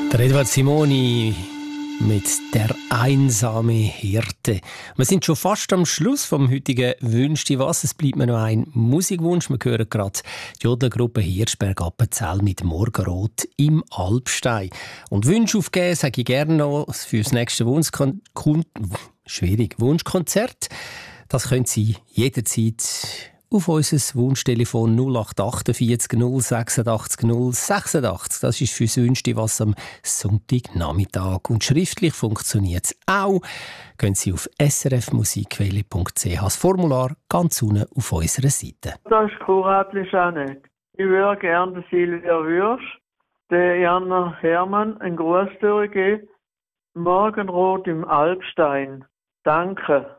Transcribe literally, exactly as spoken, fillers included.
Der Edward Simoni mit «Der einsame Hirte». Wir sind schon fast am Schluss vom heutigen «Wünsch dir was». Es bleibt mir noch ein Musikwunsch. Wir hören gerade die Jodlergruppe Hirschberg-Appenzell mit «Morgenrot» im Alpstein. Und Wünsche aufgeben sage ich gerne noch für das nächste Wunschkon- Kun- Schwierig. Wunschkonzert. Das können Sie jederzeit auf unser Wunschtelefon null acht vierundachtzig null sechsundachtzig null sechsundachtzig. Das ist fürs Wünschte was am Sonntagnachmittag. Und schriftlich funktioniert es auch. Gehen Sie auf s r f musikquelle punkt c h das Formular ganz unten auf unserer Seite. Das ist kuratlich auch nicht. Ich würde gerne der Silvia Würsch, der Jana Hermann, einen Gruß durchgeben. Morgenrot im Alpstein. Danke.